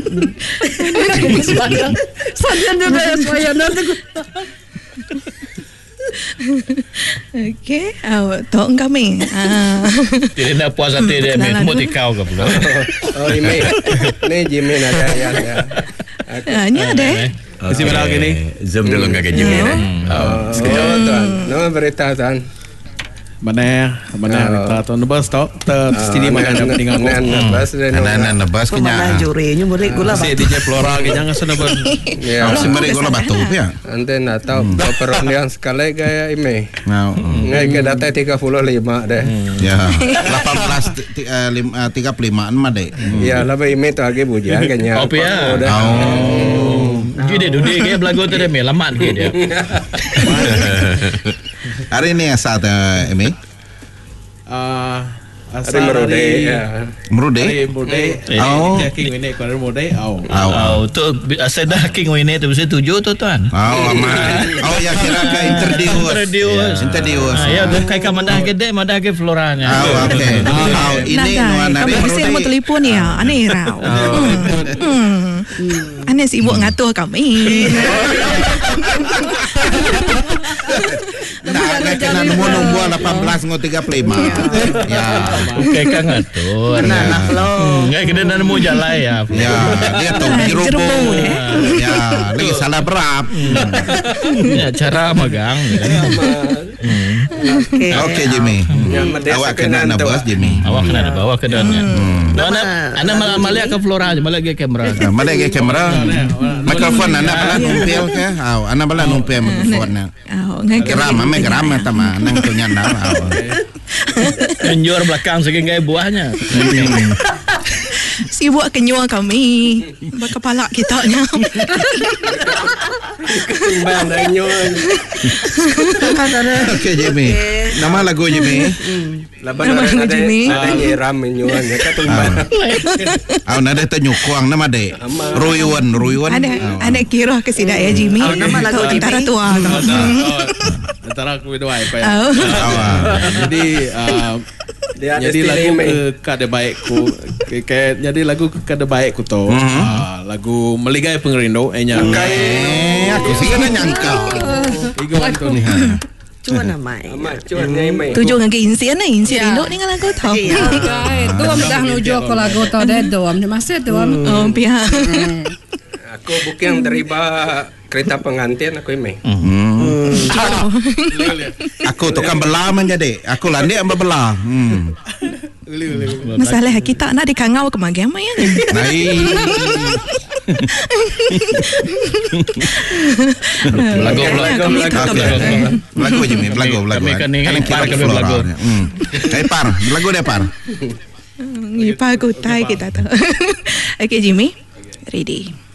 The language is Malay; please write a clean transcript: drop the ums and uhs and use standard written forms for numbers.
Saja dia saya nanti. Okey, tong kami. Tidak nak puas hati dia mau tikau ke pula. Oh ini Jimmy ada yang ya. Ni ada. Mesti malam ni. Zoom dulu enggak ke Jimmy dah. Tuan. Nama berita tuan. Mana kita tuan bas tau. Studi mana ada dengan bas Anak nebas Mana kenya. jurinya beri gula si batu. DJ Flora ke jangan sana bas. Ya. Si mari gula batu ya. Ante nak tahu perundingan sekali gaya ini. Mau. Ngai ke data 35 deh. Ya. 18 35an mah deh. Ya, lebih ini tu lagi bujian kenya. Kopi ya. Jadi duduk ke belagu tu dia lamat ke dia. Hari ini asal Emi. Hari merude ya. Merude. Oh. King ini kalau merude. Tu saya king ini tu mesti 7 tu tuan. Aman. Ya kira ke introduce. Ya tu kai ka mandah ke dek mandah ke floranya. Okey. Ini nuan hari Kami mesti mau telefon ya. Aneh rau. Aneh sibuk ngatur kami. Nak kena nombor 18 ngau 35. Ya. Kai ka ngatur. Nah, lo. Ngai kena nemu jalan ya. Ya, dia tahu jeruk. Ya, ni salah berap. Ya cara magang. Okey Jimmy. Awak kena nabas Jimmy. Awak kena ada bawa ke dalamnya. Anak malah ke flora aja malah ke kamera. Mana ke kamera? Mikrofon anak bala numpil ke? Anak bala numpil mikrofonnya. Geram tama nang tu nyanda. Tunjur belakang saking gaya buahnya. Sibuk kenyua kami. Berkepala kitanya. Timbang dah nyon. Okey Jimmy. Nama lagu Jimmy. Laban ada nyiram nyon ka timbang. Nada tenyukuang nama de. Ruyuan. Ada kira ke sidak ya Jimmy. Nama lagu Jimmy. Antara tua. Antara aku berdua apa ya. Jadi lagu kada baikku jadi lagu kada baikku tu lagu Meligai Pengerindu Aku sih kena nyangka. Igo Antoni. Cuma nama. Cuan nyai. Tujuh dengan insian ni. Insian induk dengan lagu tau. Dua dah nuju ko lagu tau deh dua. Masih dua. Pihak. Aku booking terima kereta pengantin aku ini. Aku tukang belah menjadi. Aku landik ambil belah. Masalah kita nak dikangau ke magama ya. Lagu Jimmy, lagu. Kan par ke lagu. Par, lagu dia par. Ni par kutai kita tu. Okay Jimmy, ready.